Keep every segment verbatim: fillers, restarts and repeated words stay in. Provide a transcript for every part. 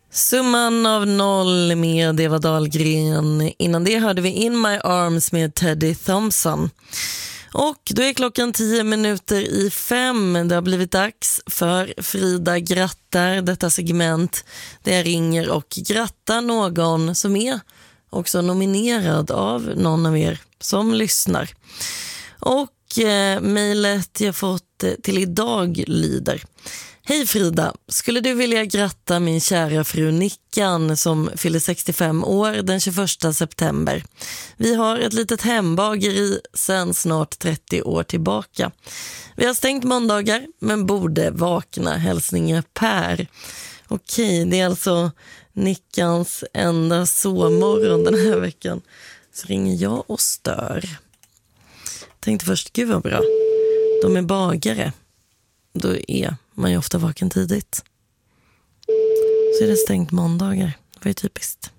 Summan av noll med Eva Dahlgren. Innan det hörde vi In My Arms med Teddy Thompson. Och då är klockan tio minuter i fem. Det har blivit dags för Frida grattar, detta segment där jag ringer och grattar någon som är också nominerad av någon av er som lyssnar. Och eh, mejlet jag fått till idag lyder: Hej Frida, skulle du vilja gratta min kära fru Nickan som fyller sextiofem år den tjugoförsta september. Vi har ett litet hembageri sedan snart trettio år tillbaka. Vi har stängt måndagar men borde vakna. Hälsningar Per. Okej, det är alltså Nickans enda sovmorgon den här veckan. Så ringer jag och stör. Tänkte först, gud vad bra. De är bagare. Då är man ju ofta vaken tidigt. Så är det stängt måndagar. Det var ju typiskt.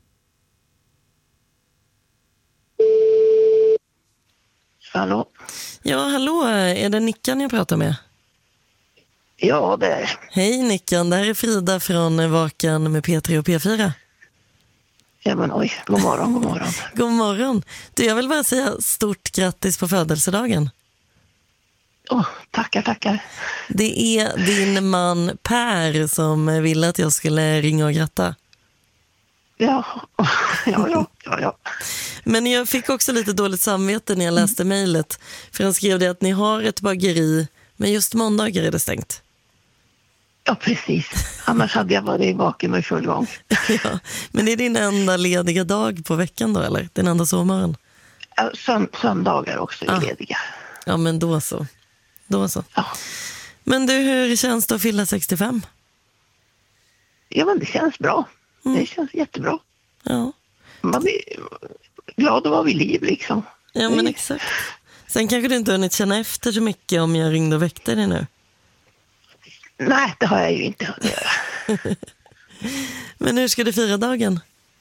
Hallå? Ja, hallå. Är det Nickan jag pratar med? Ja, det är. Hej Nickan, det här är Frida från Vaken med P tre och P fyra. Ja, men oj. God morgon, god morgon. God morgon. Du, jag vill bara säga stort grattis på födelsedagen. Oh, tackar, tackar. Det är din man Per som ville att jag skulle ringa och gratta. Ja, ja, ja, ja, ja. Men jag fick också lite dåligt samvete när jag läste mejlet. För han skrev det att ni har ett bageri, men just måndagar är det stängt. Ja, precis. Annars hade jag varit vaken med full gång. Ja, men det är din enda lediga dag på veckan då, eller? Din enda sovmorgon? Ja, sönd- söndagar också är Ah. lediga. Ja, men då så. Då så. Ja. Men du, hur känns det att fylla sextiofem? Ja, men det känns bra. Mm. Det känns jättebra. Ja. Man är glad att vara vid liv, liksom. Ja, men exakt. Sen kanske du inte har hunnit känna efter så mycket om jag ringde och väckte dig nu. Nej, det har jag ju inte hunnit göra. Men hur ska du fira dagen?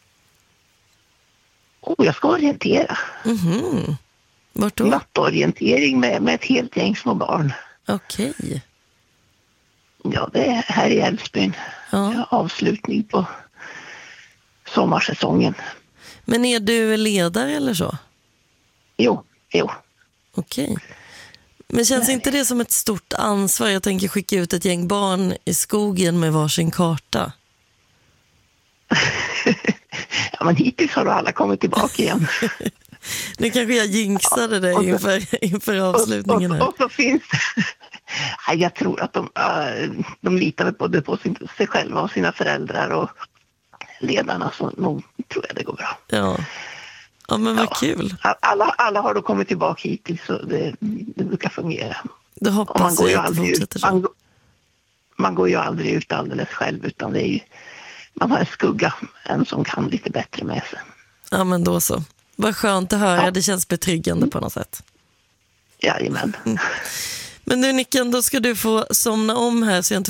Oh, jag ska orientera. Mhm. Vart då? Nattorientering med, med ett helt gäng små barn. Okej. Ja, det är här i Älvsbyn. Ja. Ja, avslutning på sommarsäsongen. Men är du ledare eller så? Jo, jo. Okej. Men känns Nej. inte det som ett stort ansvar? Jag tänker skicka ut ett gäng barn i skogen med varsin karta. Ja, men hittills har alla kommit tillbaka igen. Nu kanske jag jinxade dig och så- inför, inför avslutningen och, här. och, och så finns Nej, jag tror att de, äh, de litar både på sin, sig själva och sina föräldrar och ledarna, så nog tror jag det går bra. Ja. Ja, men vad Ja. kul. Alla, alla har då kommit tillbaka hittills, så det, det brukar fungera. Då Och man hoppas går ju jag att det aldrig ut, fortsätter så. man, man går ju aldrig ut alldeles själv, utan det är ju, man har en skugga, en som kan lite bättre med sig. Ja, men då så. Vad skönt att höra. Ja. Det känns betryggande på något sätt. Jajamän. Men nu Nicken, då ska du få somna om här så jag inte